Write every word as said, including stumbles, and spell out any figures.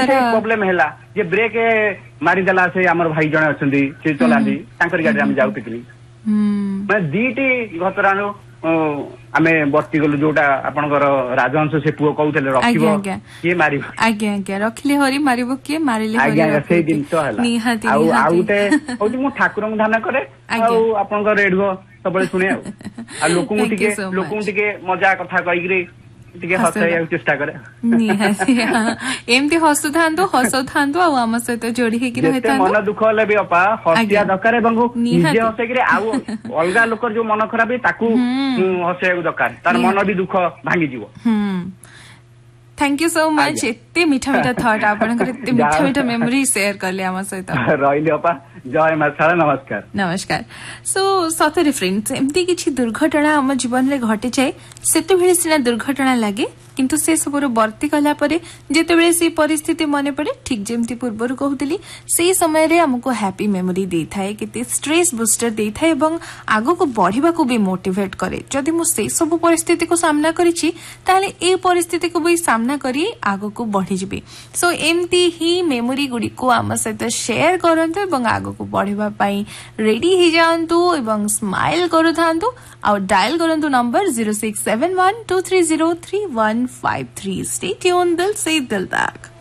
Problem हैला जे break मारी देला से हमर भाई जणे अछंदी से चलांदी तांकर गाडी हम जाउ पिकनिक मैं दीटी घतरानो आमे बर्ती गलु जोटा आपनकर राजहंस से पुओ कहउतले रखिबो के मारिबो आज्ञा आज्ञा रखले हरि मारिबो के मारिले हरि आज्ञा से दिन तो हला निहाती आउ आउटे होती मु ठाकुरंग ध्यान करे आउ आपनकर रेडियो सबले सुने आ लोकु टिके लोकु टिके मजा कथा कहिग्री टिके हसैया चेष्टा करे निहाती एमती हसु थांदो हसौ थांदो आ हम सहित जोडी हे कि रहता मन दुख होले भी अपा हसिया दरकार एवं निजे हसै कि आउ अलगा लोकर जो मन खराब ताकू हसैया दरकार तार मन भी दुख भांगी जीवो थैंक यू सो मच एते मीठा मीठा थॉट आपन करे एते मीठा मीठा मेमोरी शेयर करले हम सहित रहिले अपा जय माता नमस्कार नमस्कार सो सतरे फ्रेंड्स एमती किछि दुर्घटना हम जीवन रे घटे जाय सेते बेले सिना दुर्घटना लागे किंतु से सबुर बर्ती कला परे जेते बेले से परिस्थिति मने पड़े ठीक जेमती पूर्वरु कहउतली से समय रे हमको हैप्पी मेमोरी देई थाए केते स्ट्रेस बूस्टर देई थाए एवं आगो को बढ़िबा को भी मोटिवेट करे जदि मु से सब परिस्थिति को सामना करिछि ताले ए परिस्थिति को भी सामना करी आगो को बढ़ी जिबी सो एमती ही मेमोरी गुडी को हम सहित शेयर करंतु एवं आगो को बढ़िबा पई रेडी ही जांतु एवं स्माइल करू थांतु और डायल करंतु number zero six seven one two three zero three one five three. Stay tuned, दिल से दिल तक।